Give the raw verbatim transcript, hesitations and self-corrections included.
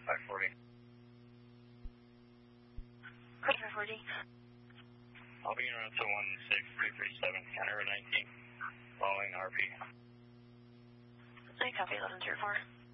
five forty. Code five forty. I'll be around to one six three three seven, counter nineteen, following R P. I copy eleven zero four.